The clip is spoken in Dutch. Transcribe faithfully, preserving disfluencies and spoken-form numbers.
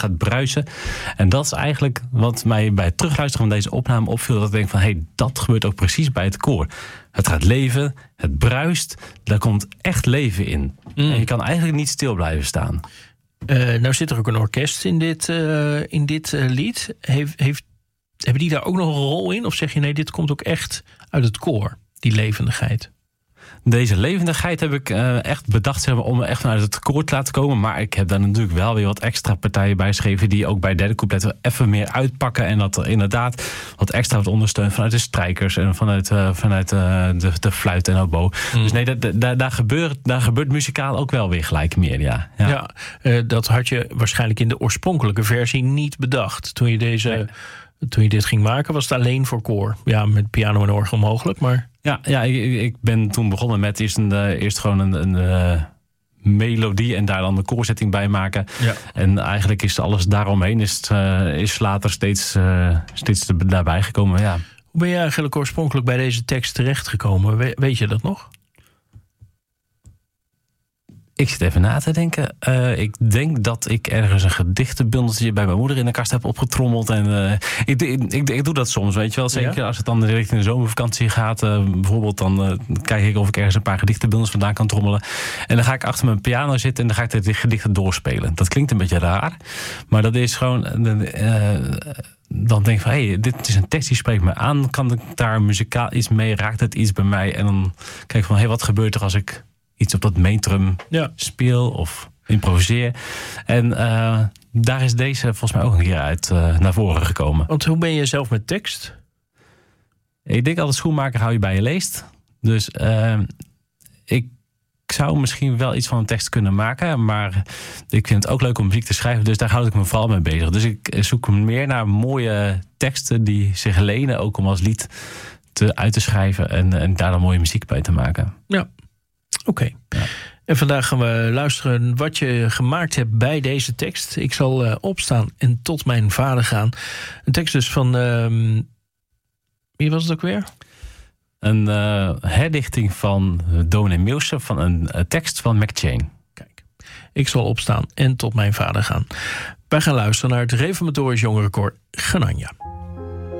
gaat bruisen. En dat is eigenlijk wat mij bij het terugluisteren van deze opname opviel. Dat ik denk van, hé, hey, dat gebeurt ook precies bij het koor. Het gaat leven, het bruist, daar komt echt leven in. Mm. En je kan eigenlijk niet stil blijven staan. Uh, nou zit er ook een orkest in dit, uh, in dit uh, lied. Heeft, heeft, hebben die daar ook nog een rol in? Of zeg je, nee, dit komt ook echt uit het koor, die levendigheid? Deze levendigheid heb ik uh, echt bedacht, zeg maar, om echt vanuit het koor te laten komen. Maar ik heb daar natuurlijk wel weer wat extra partijen bij geschreven die ook bij het derde couplet even meer uitpakken. En dat er inderdaad wat extra wordt ondersteund vanuit de strijkers en vanuit, uh, vanuit uh, de, de fluit en oboe. Mm. Dus nee, dat, dat, daar, gebeurt, daar gebeurt muzikaal ook wel weer gelijk meer, ja. Ja, ja uh, dat had je waarschijnlijk in de oorspronkelijke versie niet bedacht. Toen je, deze, nee. toen je dit ging maken, was het alleen voor koor. Ja, met piano en orgel mogelijk, maar... Ja, ja ik, ik ben toen begonnen met eerst, een, uh, eerst gewoon een, een uh, melodie en daar dan de koorzetting bij maken. Ja. En eigenlijk is alles daaromheen is, uh, is later steeds, uh, steeds daarbij gekomen. Ja. Hoe ben je eigenlijk oorspronkelijk bij deze tekst terechtgekomen? We, weet je dat nog? Ik zit even na te denken. Uh, ik denk dat ik ergens een gedichtenbundeltje bij mijn moeder in de kast heb opgetrommeld. En uh, ik, ik, ik, ik doe dat soms, weet je wel. Zeker ja? Als het dan richting de zomervakantie gaat. Uh, bijvoorbeeld dan uh, kijk ik of ik ergens een paar gedichtenbundels vandaan kan trommelen. En dan ga ik achter mijn piano zitten en dan ga ik de gedichten doorspelen. Dat klinkt een beetje raar. Maar dat is gewoon... Uh, dan denk ik van, hé, hey, dit is een tekst die spreekt me aan. Kan ik daar muzikaal iets mee? Raakt het iets bij mij? En dan kijk ik van, hé, hey, wat gebeurt er als ik... iets op dat maintrum ja. speel of improviseer. En uh, daar is deze volgens mij ook een keer uit uh, naar voren gekomen. Want hoe ben je zelf met tekst? Ik denk altijd, schoenmaker hou je bij je leest. Dus uh, ik zou misschien wel iets van een tekst kunnen maken. Maar ik vind het ook leuk om muziek te schrijven. Dus daar houd ik me vooral mee bezig. Dus ik zoek meer naar mooie teksten die zich lenen ook om als lied te, uit te schrijven. En, en daar dan mooie muziek bij te maken. Ja. Oké. Okay. Ja. En vandaag gaan we luisteren wat je gemaakt hebt bij deze tekst. Ik zal uh, opstaan en tot mijn vader gaan. Een tekst dus van... Uh, wie was het ook weer? Een uh, herdichting van Dominee Milsche van een uh, tekst van McChain. Kijk, ik zal opstaan en tot mijn vader gaan. Wij gaan luisteren naar het Reformatorisch Jongerenkoor Genanja.